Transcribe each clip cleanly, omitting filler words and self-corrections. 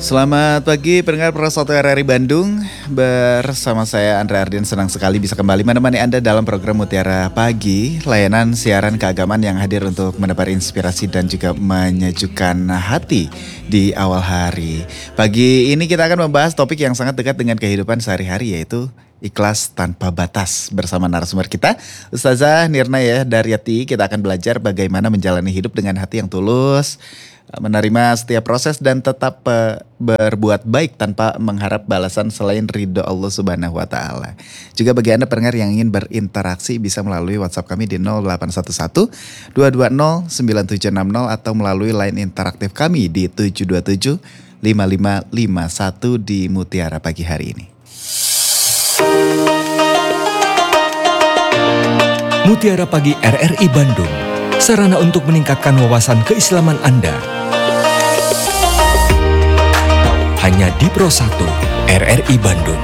Selamat pagi pendengar Pro1 RRI Bandung. Bersama saya Andre Ardian, senang sekali bisa kembali menemani Anda dalam program Mutiara Pagi, layanan siaran keagamaan yang hadir untuk menebar inspirasi dan juga menyejukkan hati di awal hari. Pagi ini kita akan membahas topik yang sangat dekat dengan kehidupan sehari-hari, yaitu ikhlas tanpa batas. Bersama narasumber kita Ustazah Nirna ya Daryati, kita akan belajar bagaimana menjalani hidup dengan hati yang tulus, menerima setiap proses dan tetap berbuat baik tanpa mengharap balasan selain ridho Allah Subhanahu wa taala. Juga bagi Anda pendengar yang ingin berinteraksi bisa melalui WhatsApp kami di 0811 220 9760 atau melalui line interaktif kami di 727 5551 di Mutiara Pagi hari ini. Mutiara Pagi RRI Bandung, sarana untuk meningkatkan wawasan keislaman Anda. Hanya di Pro1 RRI Bandung.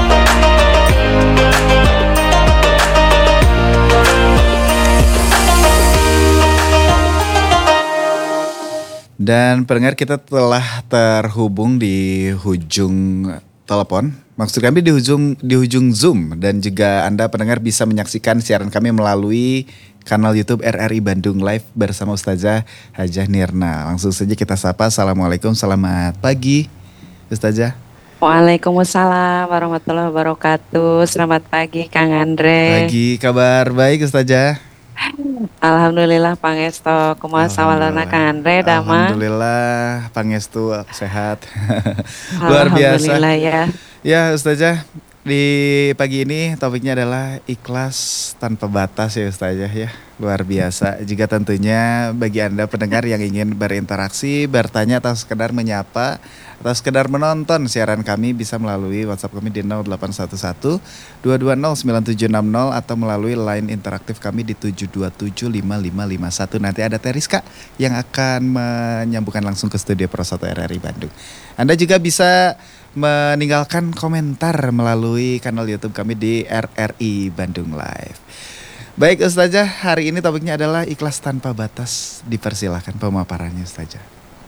Dan pendengar, kita telah terhubung di ujung telepon. Maksud kami di ujung Zoom, dan juga Anda pendengar bisa menyaksikan siaran kami melalui kanal YouTube RRI Bandung Live bersama Ustazah Hajah Nirna. Langsung saja kita sapa. Assalamualaikum, selamat pagi Ustazah. Waalaikumsalam warahmatullahi wabarakatuh. Selamat pagi Kang Andre. Pagi, kabar baik Ustazah? Alhamdulillah pangestu. Kumaha sawalana Kang Andre dama? Alhamdulillah pangestu sehat. Luar biasa. Alhamdulillah ya. Ya Ustazah, di pagi ini topiknya adalah ikhlas tanpa batas ya Ustazah ya. Luar biasa. Juga tentunya bagi Anda pendengar yang ingin berinteraksi, bertanya atau sekedar menyapa atau sekedar menonton siaran kami bisa melalui WhatsApp kami di 0811 220 9760 atau melalui line interaktif kami di 727 5551. Nanti ada Teriska yang akan menyambungkan langsung ke studio Pro1 RRI Bandung. Anda juga bisa meninggalkan komentar melalui kanal YouTube kami di RRI Bandung Live. Baik Ustazah, hari ini topiknya adalah ikhlas tanpa batas. Dipersilahkan pemaparannya Ustazah.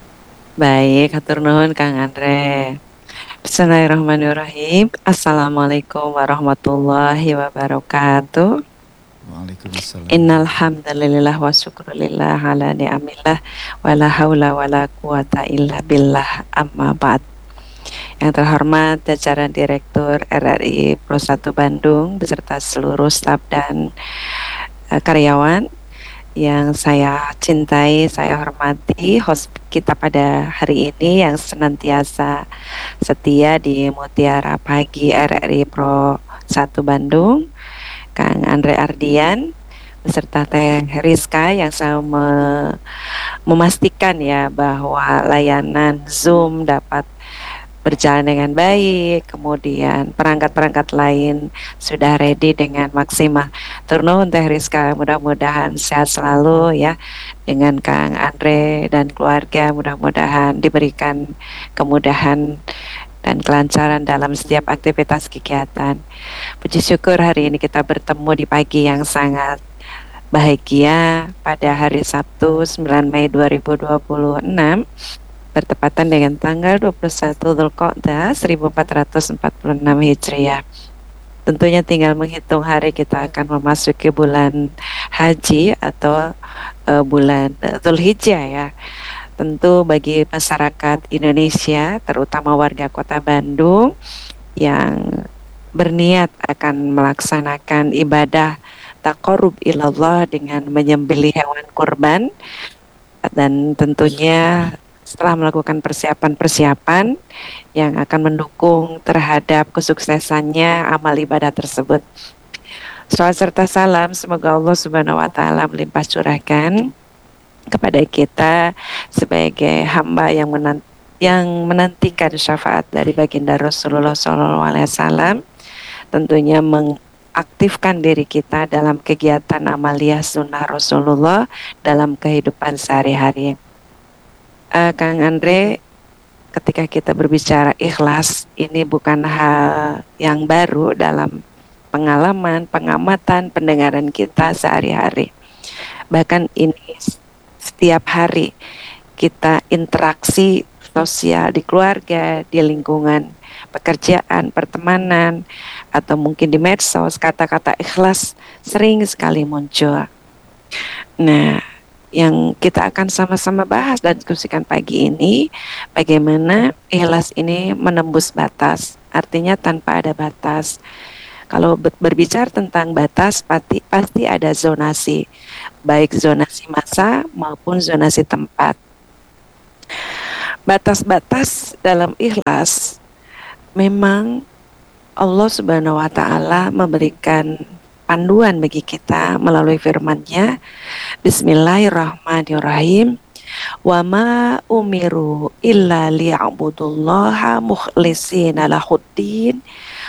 Baik, hatur nuhun Kang Andre. Bismillahirrahmanirrahim. Assalamualaikum warahmatullahi wabarakatuh. Waalaikumsalam. Innal hamdalillah wa syukrulillah ala ni'amillah wa la haula wa la quwata illa billah, amma ba'd. Yang terhormat jajaran Direktur RRI Pro1 Bandung beserta seluruh staf dan karyawan yang saya cintai, saya hormati, host kita pada hari ini yang senantiasa setia di Mutiara Pagi RRI Pro1 Bandung, Kang Andre Ardian beserta Teh Rizka yang selalu memastikan ya bahwa layanan Zoom dapat berjalan dengan baik, kemudian perangkat-perangkat lain sudah ready dengan maksimal. Turnuhun Teh Rizka, mudah-mudahan sehat selalu ya, dengan Kang Andre dan keluarga, mudah-mudahan diberikan kemudahan dan kelancaran dalam setiap aktivitas kegiatan. Puji syukur hari ini kita bertemu di pagi yang sangat bahagia pada hari Sabtu 9 Mei 2026 bertepatan dengan tanggal 21 Dzulqa'dah 1446 Hijriah. Tentunya tinggal menghitung hari kita akan memasuki bulan haji atau bulan Dzulhijjah ya. Tentu bagi masyarakat Indonesia, terutama warga Kota Bandung yang berniat akan melaksanakan ibadah taqarrub ilallah dengan menyembelih hewan kurban, dan tentunya setelah melakukan persiapan-persiapan yang akan mendukung terhadap kesuksesannya amal ibadah tersebut. Salawat serta salam semoga Allah Subhanahu wa taala melimpah curahkan kepada kita sebagai hamba yang menantikan syafaat dari baginda Rasulullah SAW, tentunya mengaktifkan diri kita dalam kegiatan amaliyah sunnah Rasulullah dalam kehidupan sehari-hari. Kang Andre, ketika kita berbicara ikhlas, ini bukan hal yang baru dalam pengalaman, pengamatan, pendengaran kita sehari-hari. Bahkan ini setiap hari kita interaksi sosial, di keluarga, di lingkungan pekerjaan, pertemanan, atau mungkin di medsos, kata-kata ikhlas sering sekali muncul. Nah, yang kita akan sama-sama bahas dan diskusikan pagi ini, bagaimana ikhlas ini menembus batas, artinya tanpa ada batas. Kalau berbicara tentang batas, pasti ada zonasi, baik zonasi masa maupun zonasi tempat. Batas-batas dalam ikhlas memang Allah Subhanahu wa taala memberikan panduan bagi kita melalui firman-Nya. Bismillahirrahmanirrahim. Wa ma umiru illa liya'budullaha mukhlishina lahuddin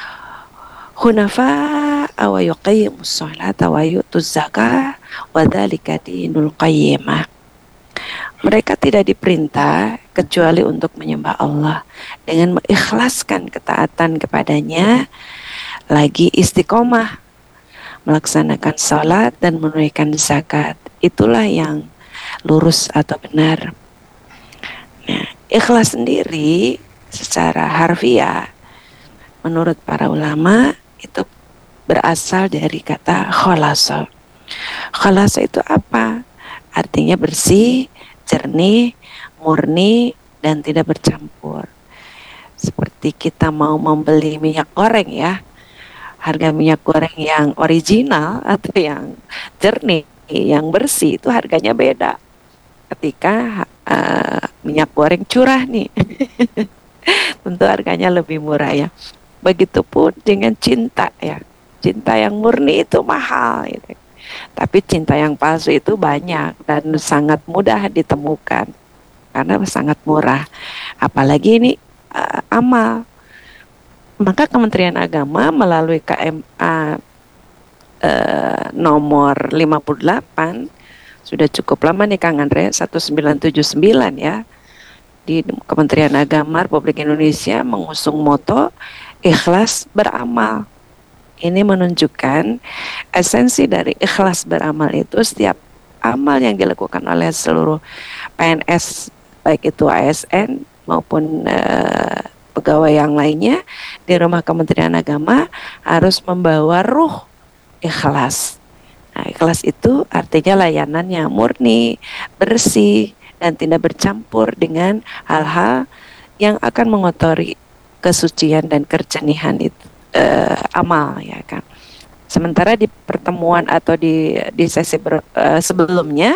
hunafa wa yuqimus sholata wa yutuz zakah wa dzalika dinul qayyimah. Mereka tidak diperintah kecuali untuk menyembah Allah dengan mengikhlaskan ketaatan kepadanya, lagi istiqomah melaksanakan salat dan menunaikan zakat. Itulah yang lurus atau benar. Nah, ikhlas sendiri secara harfiah menurut para ulama itu berasal dari kata khalasa. Khalasa itu apa? Artinya bersih, jernih, murni, dan tidak bercampur. Seperti kita mau membeli minyak goreng ya, harga minyak goreng yang original atau yang jernih, yang bersih itu harganya beda. Ketika minyak goreng curah nih, tentu harganya lebih murah ya. Begitupun dengan cinta ya, cinta yang murni itu mahal gitu. Tapi cinta yang palsu itu banyak dan sangat mudah ditemukan karena sangat murah. Apalagi ini amal. Maka Kementerian Agama melalui KMA nomor 58 sudah cukup lama nih Kang Andre, 1979 ya. Di Kementerian Agama Republik Indonesia mengusung moto ikhlas beramal. Ini menunjukkan esensi dari ikhlas beramal itu setiap amal yang dilakukan oleh seluruh PNS, baik itu ASN maupun pegawai yang lainnya di rumah Kementerian Agama harus membawa ruh ikhlas. Nah, ikhlas itu artinya layanannya murni, bersih, dan tidak bercampur dengan hal-hal yang akan mengotori kesucian dan kejernihan itu. Amal ya kan. Sementara di pertemuan atau di sesi sebelumnya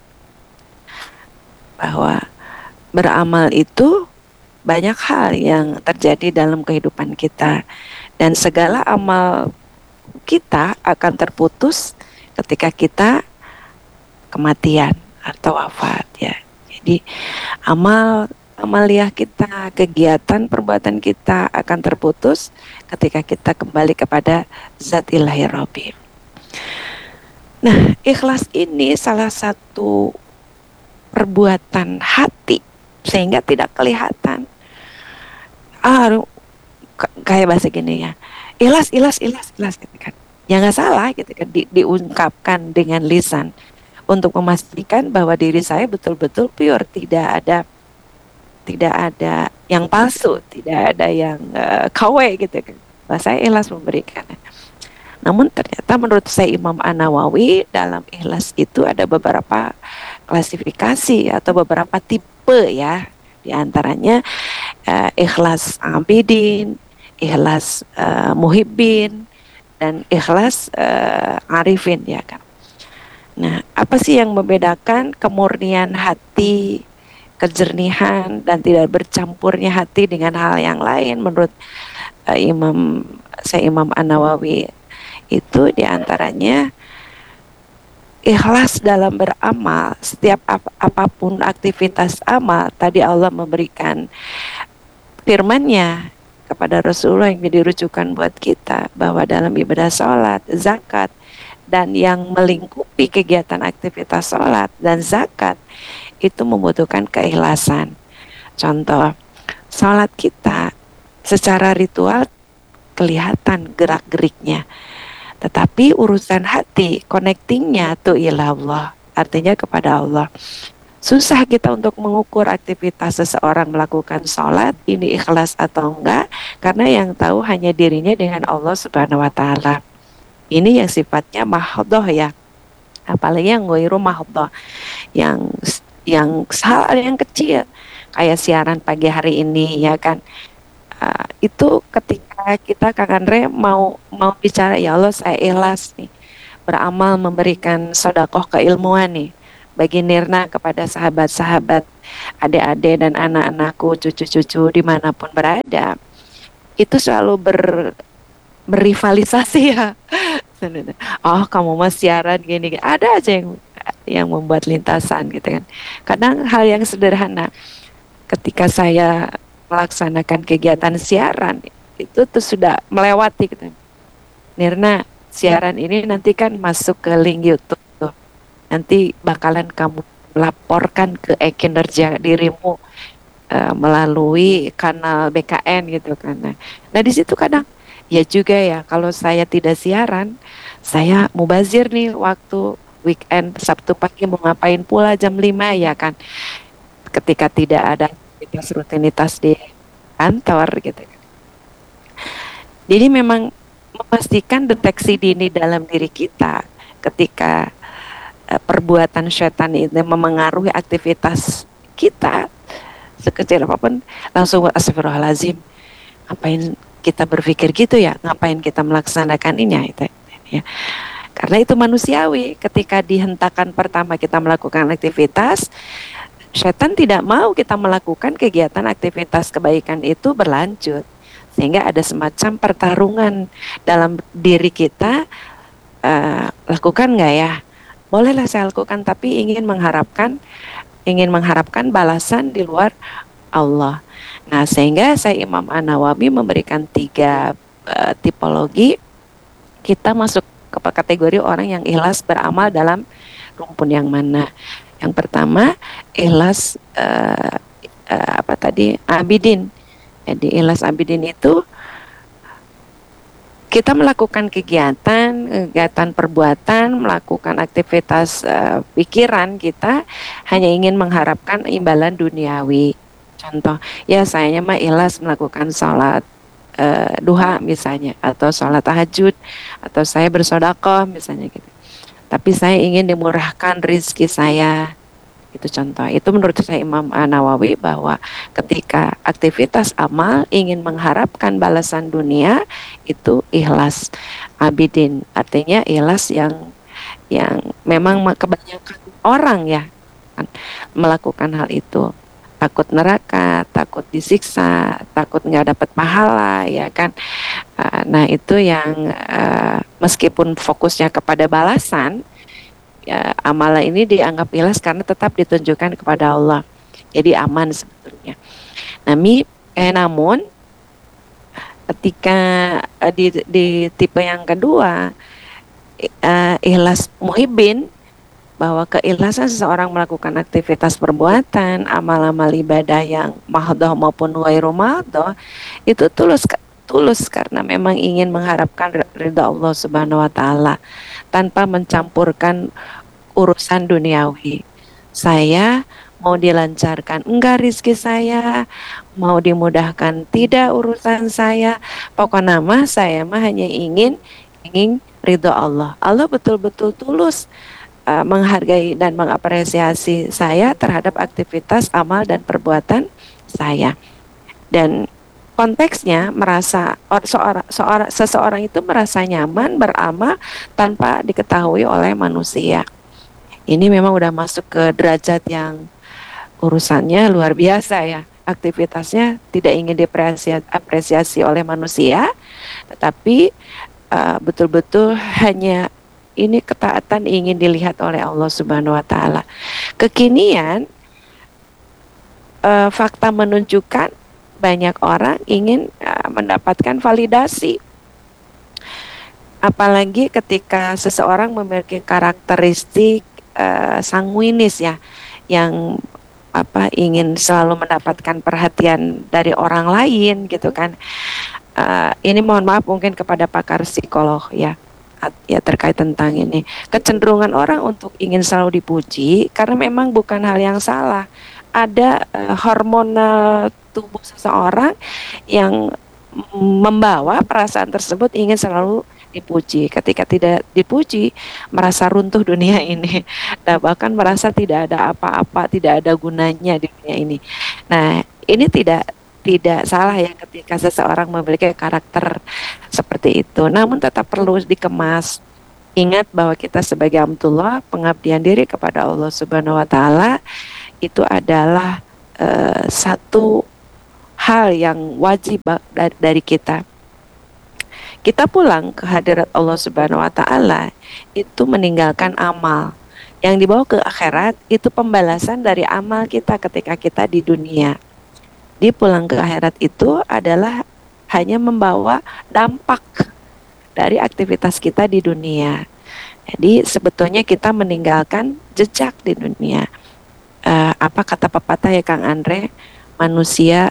bahwa beramal itu banyak hal yang terjadi dalam kehidupan kita dan segala amal kita akan terputus ketika kita kematian atau wafat ya. Jadi amaliah kita, kegiatan perbuatan kita akan terputus ketika kita kembali kepada Zat Ilahi Rabbi. Nah, ikhlas ini salah satu perbuatan hati sehingga tidak kelihatan. Kayak bahasa gini ya, ikhlas gitu kan. Ya nggak salah gitu kan, diungkapkan dengan lisan untuk memastikan bahwa diri saya betul-betul pure, tidak ada yang palsu, tidak ada yang KW gitu kan. Saya ikhlas memberikan. Namun ternyata menurut saya Imam An-Nawawi dalam ikhlas itu ada beberapa klasifikasi atau beberapa tipe ya. Di antaranya ikhlas abidin, ikhlas muhibbin, dan ikhlas arifin ya kan. Nah, apa sih yang membedakan kemurnian hati, kejernihan dan tidak bercampurnya hati dengan hal yang lain menurut Imam An-Nawawi itu diantaranya ikhlas dalam beramal. Setiap apapun aktivitas amal, tadi Allah memberikan firman-Nya kepada Rasulullah yang jadi rujukan buat kita bahwa dalam ibadah sholat, zakat, dan yang melingkupi kegiatan aktivitas sholat dan zakat itu membutuhkan keikhlasan. Contoh, sholat kita secara ritual kelihatan gerak-geriknya, tetapi urusan hati, connectingnya tuh ilallah, artinya kepada Allah. susah kita untuk mengukur aktivitas seseorang melakukan sholat ini ikhlas atau enggak, karena yang tahu hanya dirinya dengan Allah Subhanahu wa Ta'ala. Ini yang sifatnya mahdhoh ya, apalagi yang ghairu mahdhoh, yang hal yang kecil kayak siaran pagi hari ini ya kan. Itu ketika kita Kak Andre mau bicara, ya Allah saya ikhlas nih beramal memberikan sedekah keilmuan nih bagi Nirna kepada sahabat-sahabat, adik-adik dan anak-anakku, cucu-cucu dimanapun berada, itu selalu berrivalisasi ya. Oh kamu mah siaran gini, ada aja yang membuat lintasan gitu kan. Kadang hal yang sederhana, ketika saya melaksanakan kegiatan siaran itu tuh sudah melewati gitu. Nirna, siaran ini nanti kan masuk ke link YouTube tuh. Nanti bakalan kamu laporkan ke kinerja dirimu melalui kanal BKN gitu kan. Nah di situ kadang ya juga ya, kalau saya tidak siaran, saya mubazir nih waktu weekend, Sabtu pagi mau ngapain pula jam 5 ya kan. Ketika tidak ada rutinitas di kantor gitu. Jadi memang memastikan deteksi dini dalam diri kita ketika perbuatan setan itu memengaruhi aktivitas kita sekecil apapun, langsung astagfirullahaladzim, ngapain kita berpikir gitu ya, ngapain kita melaksanakan ini ya. Karena itu manusiawi, ketika dihentakkan pertama kita melakukan aktivitas, setan tidak mau kita melakukan kegiatan aktivitas kebaikan itu berlanjut, sehingga ada semacam pertarungan dalam diri kita, lakukan nggak ya? Bolehlah saya lakukan, tapi ingin mengharapkan balasan di luar Allah. Nah, sehingga saya Imam An-Nawawi memberikan 3 tipologi. Kita masuk ke kategori orang yang ikhlas beramal dalam rumpun yang mana? Yang pertama, ikhlas abidin. Jadi ikhlas abidin itu kita melakukan kegiatan perbuatan, melakukan aktivitas pikiran kita hanya ingin mengharapkan imbalan duniawi. Contoh, ya sayanya mah ikhlas melakukan sholat duha misalnya, atau sholat tahajud, atau saya bersedekah misalnya gitu. Tapi saya ingin dimurahkan rizki saya. Itu contoh. Itu menurut saya Imam An-Nawawi bahwa ketika aktivitas amal ingin mengharapkan balasan dunia, itu ikhlas abidin. Artinya ikhlas yang memang kebanyakan orang ya kan, melakukan hal itu. Takut neraka, takut disiksa, takut nggak dapat pahala ya kan. Nah itu yang meskipun fokusnya kepada balasan, ya, amalan ini dianggap ikhlas karena tetap ditunjukkan kepada Allah. Jadi aman sebetulnya. Namun ketika di tipe yang kedua, ikhlas muhibbin, bahwa keikhlasan seseorang melakukan aktivitas perbuatan, amal-amal ibadah yang mahdhoh maupun ghairu mahdhoh, itu tulus karena memang ingin mengharapkan ridha Allah Subhanahu wa Ta'ala, tanpa mencampurkan urusan duniawi. Saya mau dilancarkan enggak rizki saya, mau dimudahkan tidak urusan saya, pokoknya saya hanya ingin ridha Allah. Allah betul-betul tulus menghargai dan mengapresiasi saya terhadap aktivitas amal dan perbuatan saya. Dan konteksnya merasa seseorang itu merasa nyaman beramal tanpa diketahui oleh manusia. Ini memang udah masuk ke derajat yang urusannya luar biasa ya. Aktivitasnya tidak ingin diapresiasi oleh manusia, tetapi betul-betul hanya ini ketaatan ingin dilihat oleh Allah Subhanahu wa Ta'ala. Kekinian fakta menunjukkan banyak orang ingin mendapatkan validasi. Apalagi ketika seseorang memiliki karakteristik sanguinis ya, yang ingin selalu mendapatkan perhatian dari orang lain gitu kan. Ini mohon maaf mungkin kepada pakar psikolog ya. ya terkait tentang ini. Kecenderungan orang untuk ingin selalu dipuji karena memang bukan hal yang salah. Ada hormonal tubuh seseorang yang membawa perasaan tersebut ingin selalu dipuji. Ketika tidak dipuji, merasa runtuh dunia ini. Nah, bahkan merasa tidak ada apa-apa, tidak ada gunanya di dunia ini. Nah, ini tidak salah ya ketika seseorang memiliki karakter seperti itu. Namun tetap perlu dikemas. Ingat bahwa kita sebagai Abdullah, pengabdian diri kepada Allah Subhanahu wa taala itu adalah satu hal yang wajib dari kita. Kita pulang ke hadirat Allah Subhanahu wa taala itu meninggalkan amal. Yang dibawa ke akhirat itu pembalasan dari amal kita ketika kita di dunia. Di pulang ke akhirat itu adalah hanya membawa dampak dari aktivitas kita di dunia. Jadi sebetulnya kita meninggalkan jejak di dunia. Apa kata pepatah ya Kang Andre? Manusia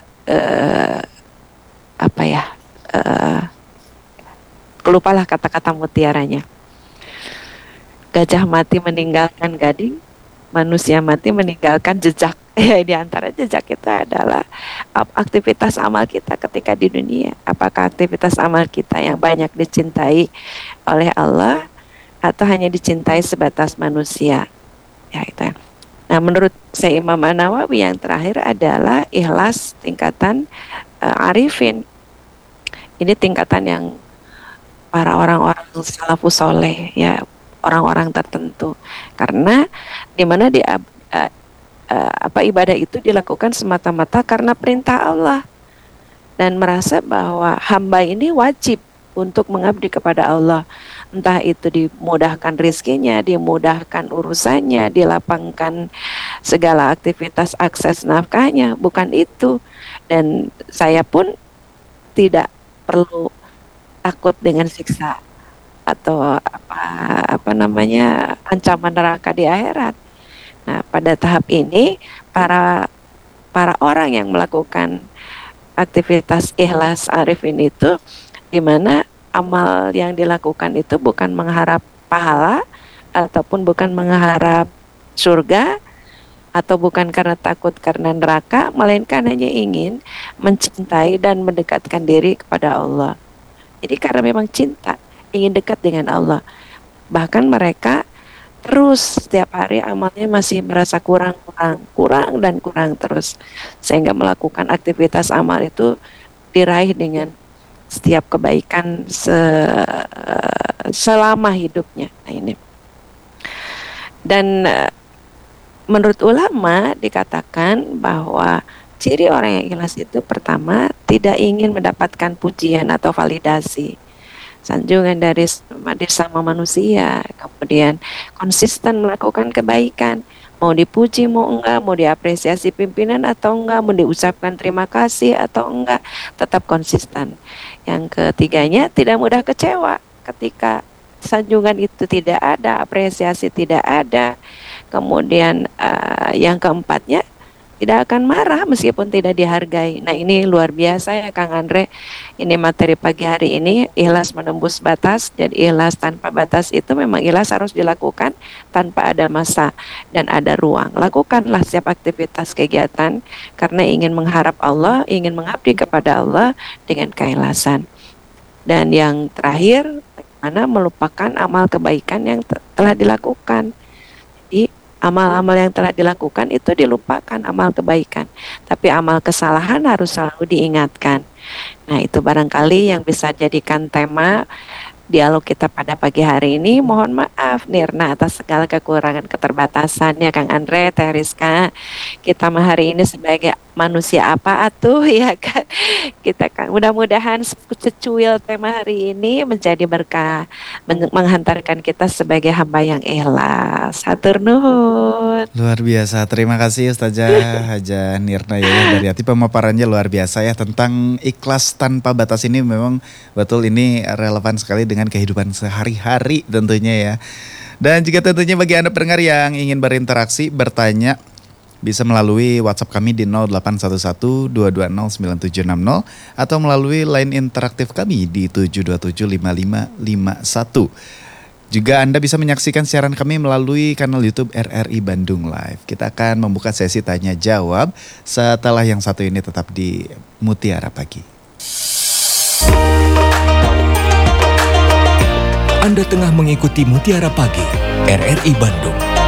kelupalah kata-kata mutiaranya. Gajah mati meninggalkan gading, manusia mati meninggalkan jejak. Ya, di antara jejak kita adalah aktivitas amal kita ketika di dunia. Apakah aktivitas amal kita yang banyak dicintai oleh Allah atau hanya dicintai sebatas manusia? Ya, itu. Nah, menurut saya Imam An-Nawawi yang terakhir adalah ikhlas tingkatan arifin. Ini tingkatan yang para orang-orang salafus soleh, ya, orang-orang tertentu. Karena di mana ibadah itu dilakukan semata-mata karena perintah Allah dan merasa bahwa hamba ini wajib untuk mengabdi kepada Allah, entah itu dimudahkan rizkinya, dimudahkan urusannya, dilapangkan segala aktivitas akses nafkahnya, bukan itu. Dan saya pun tidak perlu takut dengan siksa atau ancaman neraka di akhirat. Nah, pada tahap ini para orang yang melakukan aktivitas ikhlas arifin itu, di mana amal yang dilakukan itu bukan mengharap pahala ataupun bukan mengharap surga atau bukan karena takut karena neraka, melainkan hanya ingin mencintai dan mendekatkan diri kepada Allah. Jadi karena memang cinta, ingin dekat dengan Allah. Bahkan mereka terus setiap hari amalnya masih merasa kurang terus, sehingga melakukan aktivitas amal itu diraih dengan setiap kebaikan selama hidupnya. Nah, ini. Dan menurut ulama dikatakan bahwa ciri orang yang ikhlas itu pertama tidak ingin mendapatkan pujian atau validasi, sanjungan dari sama manusia, kemudian konsisten melakukan kebaikan, mau dipuji mau enggak, mau diapresiasi pimpinan atau enggak, mau diucapkan terima kasih atau enggak, tetap konsisten. Yang ketiganya tidak mudah kecewa ketika sanjungan itu tidak ada, apresiasi tidak ada. Kemudian yang keempatnya tidak akan marah meskipun tidak dihargai. Nah, ini luar biasa ya Kang Andre. Ini materi pagi hari ini, ikhlas menembus batas. Jadi ikhlas tanpa batas itu memang ikhlas harus dilakukan tanpa ada masa dan ada ruang. Lakukanlah setiap aktivitas kegiatan karena ingin mengharap Allah, ingin mengabdi kepada Allah dengan keikhlasan. Dan yang terakhir, bagaimana melupakan amal kebaikan yang telah dilakukan. Jadi amal-amal yang telah dilakukan itu dilupakan amal kebaikan, tapi amal kesalahan harus selalu diingatkan. Nah, itu barangkali yang bisa jadikan tema dialog kita pada pagi hari ini. Mohon maaf Nirna atas segala kekurangan keterbatasannya Kang Andre, Teh Rizka. Kita hari ini sebagai manusia apa atuh ya kan. Kita kan mudah-mudahan secuil tema hari ini menjadi berkah, menghantarkan kita sebagai hamba yang ikhlas. Hatur nuhun. Luar biasa, terima kasih Ustazah Haja Nirna ya, dari hati pemaparannya luar biasa ya tentang ikhlas tanpa batas. Ini memang betul, ini relevan sekali dengan kehidupan sehari-hari tentunya ya. Dan juga tentunya bagi Anda pendengar yang ingin berinteraksi, bertanya Bisa melalui WhatsApp kami di 0811-220-9760 atau melalui line interaktif kami di 7275551. Juga Anda bisa menyaksikan siaran kami melalui kanal YouTube RRI Bandung Live. Kita akan membuka sesi tanya jawab setelah yang satu ini tetap di Mutiara Pagi. Anda tengah mengikuti Mutiara Pagi RRI Bandung.